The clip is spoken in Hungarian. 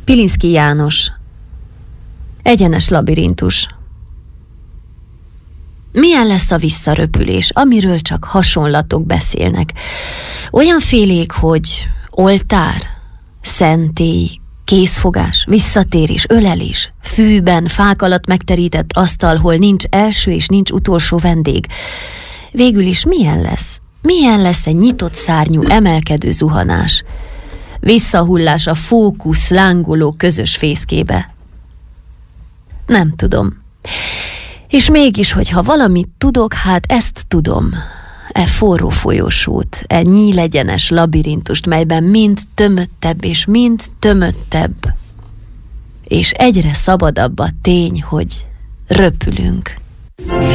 Pilinszky János. Egyenes labirintus. Milyen lesz a visszaröpülés, amiről csak hasonlatok beszélnek? Olyan félék, hogy oltár, szentély, kézfogás, visszatérés, ölelés, fűben, fák alatt megterített asztal, hol nincs első és nincs utolsó vendég. Végül is milyen lesz? Milyen lesz egy nyitott szárnyú, emelkedő zuhanás? Visszahullás a fókusz lángoló közös fészkébe? Nem tudom. És mégis, hogyha valamit tudok, hát ezt tudom. E forró folyosót, e nyílegyenes labirintust, melyben mind tömöttebb és mind tömöttebb. És egyre szabadabb a tény, hogy röpülünk.